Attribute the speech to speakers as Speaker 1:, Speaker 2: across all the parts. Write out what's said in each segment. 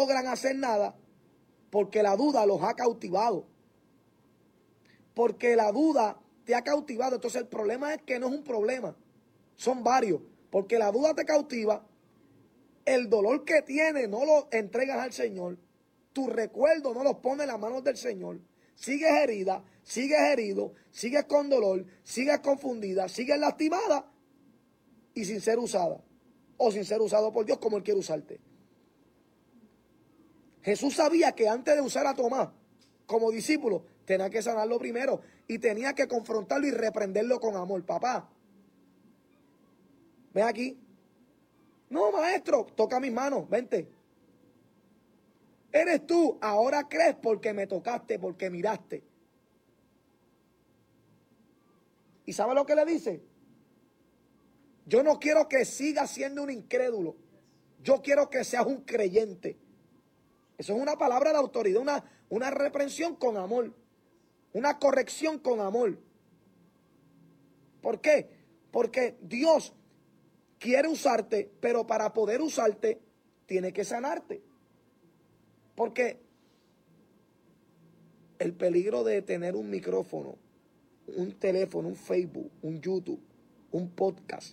Speaker 1: logran hacer nada porque la duda los ha cautivado. Porque la duda te ha cautivado. Entonces el problema es que no es un problema. Son varios. Porque la duda te cautiva. El dolor que tienes no lo entregas al Señor. Tu recuerdo no los pone en las manos del Señor. Sigues herida, sigues herido, sigues con dolor, sigues confundida, sigues lastimada y sin ser usada. O sin ser usado por Dios como Él quiere usarte. Jesús sabía que antes de usar a Tomás como discípulo, tenía que sanarlo primero y tenía que confrontarlo y reprenderlo con amor. Papá, ven aquí. No, maestro, toca mis manos, vente. Eres tú, ahora crees porque me tocaste, porque miraste. ¿Y sabe lo que le dice? Yo no quiero que sigas siendo un incrédulo. Yo quiero que seas un creyente. Eso es una palabra de autoridad, una reprensión con amor. Una corrección con amor. ¿Por qué? Porque Dios quiere usarte, pero para poder usarte, tiene que sanarte. Porque el peligro de tener un micrófono, un teléfono, un Facebook, un YouTube, un podcast,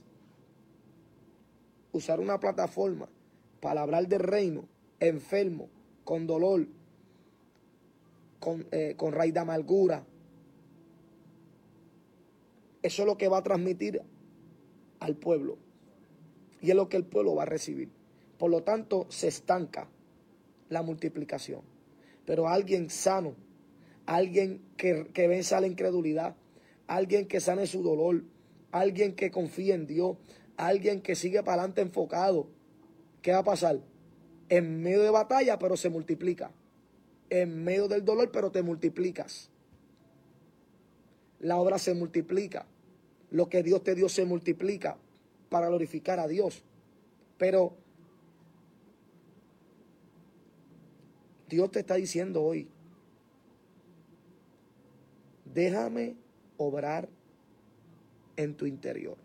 Speaker 1: usar una plataforma para hablar del reino, enfermo, con dolor, con raíz de amargura. Eso es lo que va a transmitir al pueblo. Y es lo que el pueblo va a recibir. Por lo tanto, se estanca la multiplicación. Pero alguien sano, alguien que venza la incredulidad, alguien que sane su dolor, alguien que confíe en Dios, alguien que sigue para adelante enfocado, ¿qué va a pasar? En medio de batalla, pero se multiplica. En medio del dolor, pero te multiplicas. La obra se multiplica. Lo que Dios te dio se multiplica para glorificar a Dios. Pero Dios te está diciendo hoy, déjame obrar en tu interior.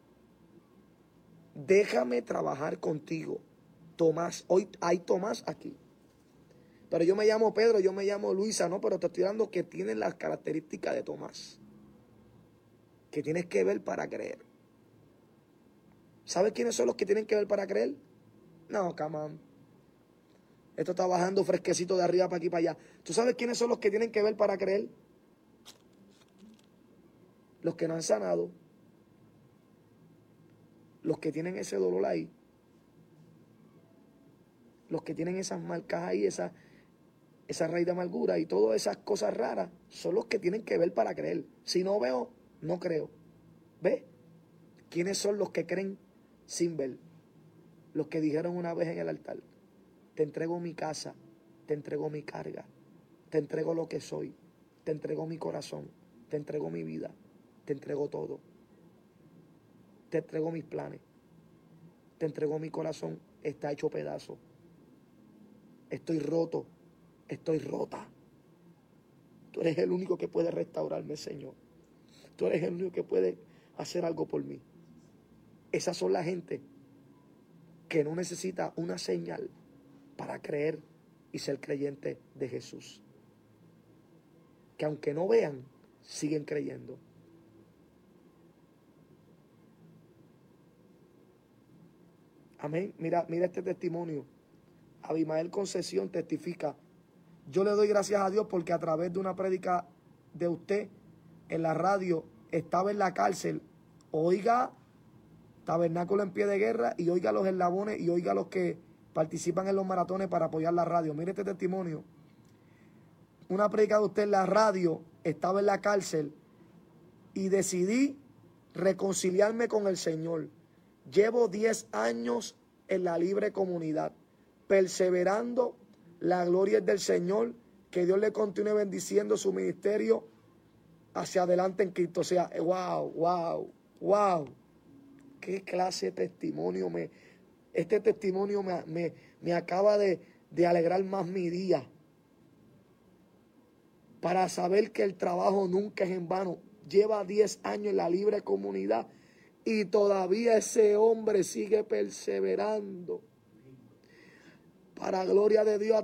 Speaker 1: Déjame trabajar contigo. Tomás, hoy hay Tomás aquí. Pero yo me llamo Pedro, yo me llamo Luisa, no, pero te estoy dando que tienen las características de Tomás. Que tienes que ver para creer. ¿Sabes quiénes son los que tienen que ver para creer? No, come on. Esto está bajando fresquecito de arriba para aquí para allá. ¿Tú sabes quiénes son los que tienen que ver para creer? Los que no han sanado. Los que tienen ese dolor ahí. Los que tienen esas marcas ahí, esa raíz de amargura y todas esas cosas raras, son los que tienen que ver para creer. Si no veo, no creo. ¿Ves? ¿Quiénes son los que creen sin ver? Los que dijeron una vez en el altar, te entrego mi casa, te entrego mi carga, te entrego lo que soy, te entrego mi corazón, te entrego mi vida, te entrego todo. Te entrego mis planes, te entrego mi corazón, está hecho pedazo. Estoy roto, estoy rota. Tú eres el único que puede restaurarme, Señor. Tú eres el único que puede hacer algo por mí. Esas son la gente que no necesita una señal para creer y ser creyente de Jesús. Que aunque no vean, siguen creyendo. Amén. Mira este testimonio. Abimael Concesión testifica: yo le doy gracias a Dios porque a través de una prédica de usted en la radio, estaba en la cárcel. Oiga Tabernáculo en Pie de Guerra y oiga los eslabones y oiga los que participan en los maratones para apoyar la radio. Mire este testimonio. Una prédica de usted en la radio, estaba en la cárcel y decidí reconciliarme con el Señor. Llevo 10 años en la libre comunidad, perseverando. La gloria es del Señor. Que Dios le continúe bendiciendo su ministerio hacia adelante en Cristo. O sea, wow. Qué clase de testimonio. Este testimonio me acaba de alegrar más mi día. Para saber que el trabajo nunca es en vano. Lleva 10 años en la libre comunidad y todavía ese hombre sigue perseverando. para gloria de Dios.